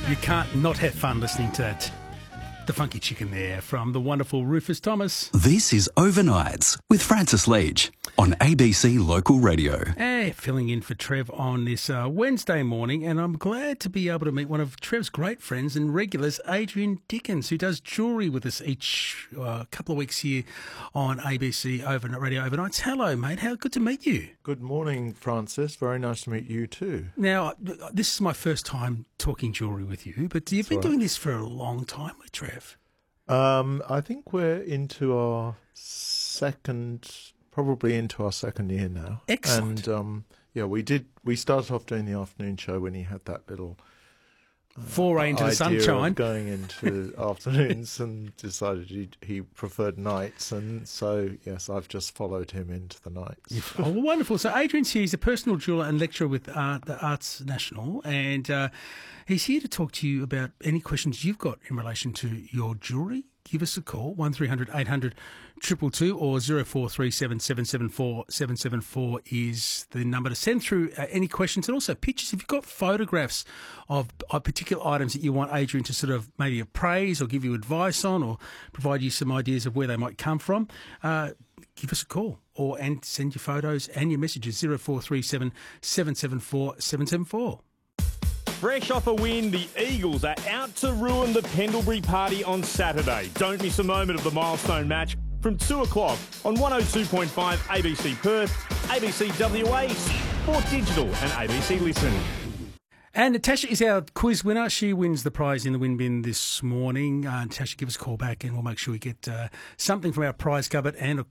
You can't not have fun listening to that. The Funky Chicken there from the wonderful Rufus Thomas. This is Overnights with Francis Leach on ABC Local Radio. Hey, filling in for Trev on this Wednesday morning, and I'm glad to be able to meet one of Trev's great friends and regulars, Adrian Dickens, who does jewellery with us each couple of weeks here on ABC Radio Overnights. Hello, mate. How good to meet you. Good morning, Francis. Very nice to meet you too. Now, this is my first time talking jewellery with you, but you've been doing this for a long time with Trev. I think we're into our probably into our second year now. Excellent. And we started off doing the afternoon show when he had that little foray into the sunshine, of going into afternoons, and decided he preferred nights, and so yes, I've just followed him into the nights. Oh, wonderful! So Adrian's here. He's a personal jeweller and lecturer with the Arts National, and he's here to talk to you about any questions you've got in relation to your jewellery. Give us a call, 1300 800 222 or 0437 774 774 is the number to send through any questions, and also pictures. If you've got photographs of particular items that you want Adrian to sort of maybe appraise or give you advice on, or provide you some ideas of where they might come from, give us a call and send your photos and your messages, 0437 774 774. Fresh off a win, the Eagles are out to ruin the Pendlebury Party on Saturday. Don't miss a moment of the milestone match from 2 o'clock on 102.5 ABC Perth, ABC WA, Sport Digital and ABC Listen. And Natasha is our quiz winner. She wins the prize in the win bin this morning. Natasha, give us a call back and we'll make sure we get something from our prize cupboard and, of